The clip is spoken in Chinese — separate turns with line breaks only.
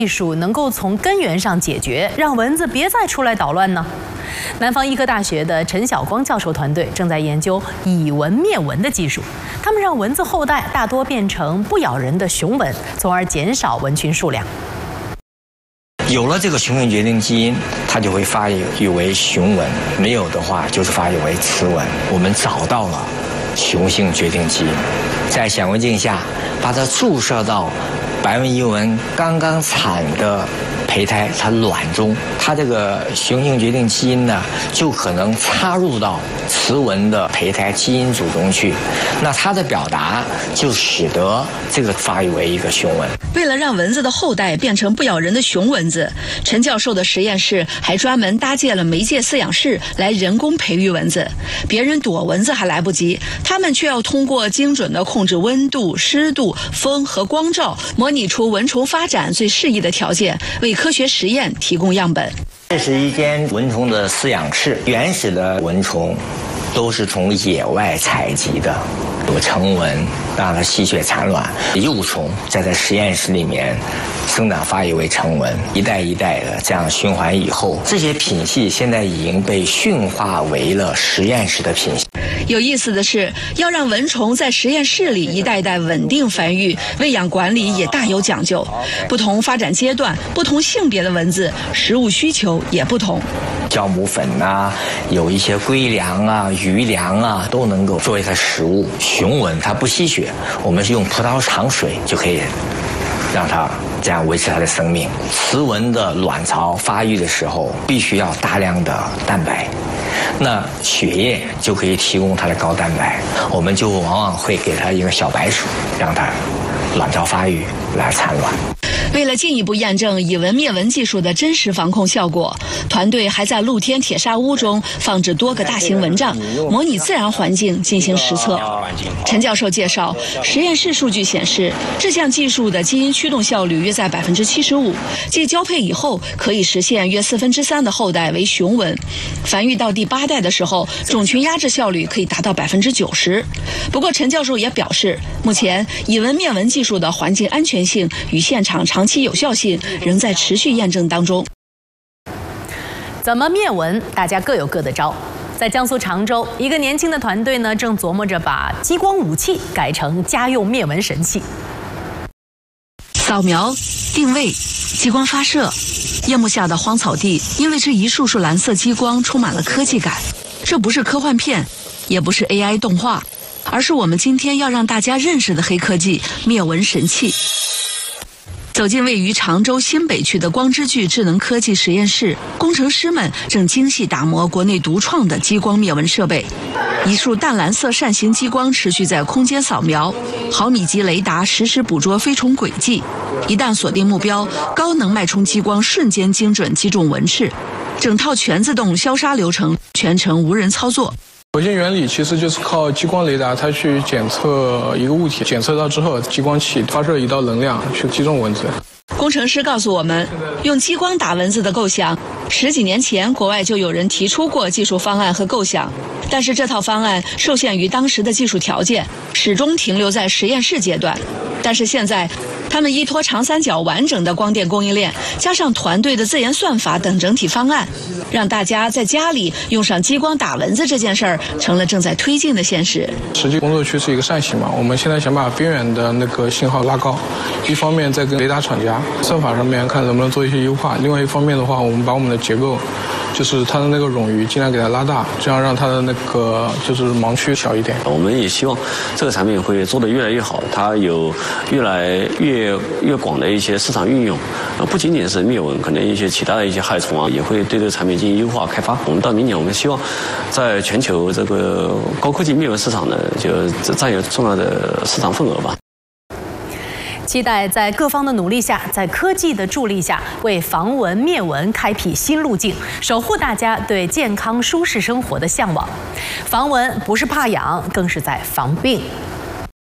技术能够从根源上解决，让蚊子别再出来捣乱呢？南方医科大学的陈晓光教授团队正在研究以蚊灭蚊的技术，他们让蚊子后代大多变成不咬人的雄蚊，从而减少蚊群数量。
有了这个雄性决定基因，它就会发育为雄蚊；没有的话，就是发育为雌蚊。我们找到了雄性决定基因，在显微镜下把它注射到白纹伊蚊刚刚产的胚胎它卵中，它这个雄性决定基因呢，就可能插入到雌蚊的胚胎基因组中去，那它的表达就使得这个发育为一个雄蚊。
为了让蚊子的后代变成不咬人的雄蚊子，陈教授的实验室还专门搭建了媒介饲养室来人工培育蚊子。别人躲蚊子还来不及，他们却要通过精准的控制温度、湿度、风和光照，模拟出蚊虫发展最适宜的条件，为科学实验提供样本。
这是一间蚊虫的饲养室，原始的蚊虫都是从野外采集的，有成蚊，让它吸血产卵，幼虫在实验室里面生长发育为成蚊，一代一代的这样循环以后，这些品系现在已经被驯化为了实验室的品系。
有意思的是，要让蚊虫在实验室里一代代稳定繁育，喂养管理也大有讲究。不同发展阶段、不同性别的蚊子，食物需求也不同。
酵母粉啊，有一些龟粮啊、鱼粮啊，都能够作为它食物。雄蚊它不吸血，我们是用葡萄糖水就可以让它这样维持它的生命。雌蚊的卵巢发育的时候，必须要大量的蛋白，那血液就可以提供它的高蛋白，我们就往往会给它一个小白鼠，让它卵巢发育来产卵。
为了进一步验证以蚊灭蚊技术的真实防控效果，团队还在露天铁砂屋中放置多个大型蚊帐，模拟自然环境进行实测。陈教授介绍，实验室数据显示，这项技术的基因驱动效率约在75%，即交配以后可以实现约3/4的后代为雄蚊，繁育到第8代的时候，种群压制效率可以达到90%。不过，陈教授也表示，目前以蚊灭蚊技术的环境安全性与现场长期有效性仍在持续验证当中。
怎么灭蚊，大家各有各的招。在江苏常州，一个年轻的团队呢，正琢磨着把激光武器改成家用灭蚊神器。
扫描、定位、激光发射，夜幕下的荒草地，因为这一束束蓝色激光充满了科技感。这不是科幻片，也不是 AI 动画，而是我们今天要让大家认识的黑科技——灭蚊神器。走进位于常州新北区的光之炬智能科技实验室，工程师们正精细打磨国内独创的激光灭蚊设备。一束淡蓝色扇形激光持续在空间扫描，毫米级雷达实时捕捉飞虫轨迹。一旦锁定目标，高能脉冲激光瞬间精准击中蚊翅。整套全自动消杀流程，全程无人操作。
核心原理其实就是靠激光雷达，它去检测一个物体，检测到之后，激光器发射一道能量去击中蚊子。
工程师告诉我们，用激光打蚊子的构想，10几年前国外就有人提出过技术方案和构想，但是这套方案受限于当时的技术条件，始终停留在实验室阶段。但是现在，他们依托长三角完整的光电供应链，加上团队的自研算法等整体方案，让大家在家里用上激光打蚊子这件事儿成了正在推进的现实。
实际工作区是一个扇形嘛，我们现在想把边缘的那个信号拉高，一方面在跟雷达厂家算法上面看能不能做一些优化，另外一方面的话，我们把我们的结构，就是它的那个冗余尽量给它拉大，这样让它的那个就是盲区小一点。
我们也希望这个产品会做得越来越好，它有越来越广的一些市场运用，不仅仅是灭蚊，可能一些其他的一些害虫啊，也会对这个产品进行优化开发。我们到明年，我们希望在全球这个高科技灭蚊市场呢，就占有重要的市场份额吧。
期待在各方的努力下，在科技的助力下，为防蚊灭蚊开辟新路径，守护大家对健康舒适生活的向往。防蚊不是怕痒，更是在防病。